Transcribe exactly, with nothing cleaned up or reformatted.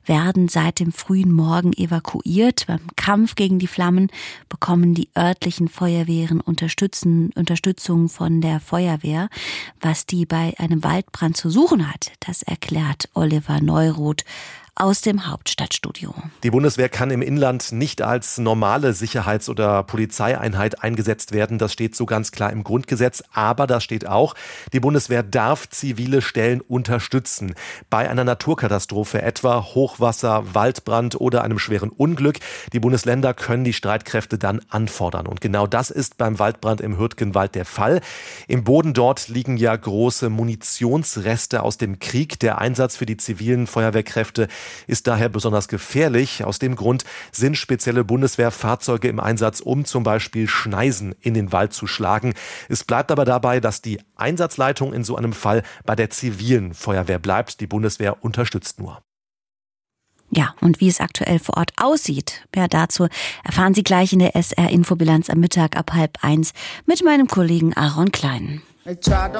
werden seit dem frühen Morgen evakuiert. Beim Kampf gegen die Flammen bekommen die örtlichen Feuerwehren Unterstützen, Unterstützung von der Feuerwehr. Was die bei einem Waldbrand zu suchen hat, das erklärt Oliver Neuroth aus dem Hauptstadtstudio. Die Bundeswehr kann im Inland nicht als normale Sicherheits- oder Polizeieinheit eingesetzt werden. Das steht so ganz klar im Grundgesetz. Aber da steht auch, die Bundeswehr darf zivile Stellen unterstützen. Bei einer Naturkatastrophe, etwa Hochwasser, Waldbrand oder einem schweren Unglück. Die Bundesländer können die Streitkräfte dann anfordern. Und genau das ist beim Waldbrand im Hürtgenwald der Fall. Im Boden dort liegen ja große Munitionsreste aus dem Krieg. Der Einsatz für die zivilen Feuerwehrkräfte ist daher besonders gefährlich. Aus dem Grund sind spezielle Bundeswehrfahrzeuge im Einsatz, um zum Beispiel Schneisen in den Wald zu schlagen. Es bleibt aber dabei, dass die Einsatzleitung in so einem Fall bei der zivilen Feuerwehr bleibt. Die Bundeswehr unterstützt nur. Ja, und wie es aktuell vor Ort aussieht, ja, dazu erfahren Sie gleich in der S R-Infobilanz am Mittag ab halb eins mit meinem Kollegen Aaron Klein.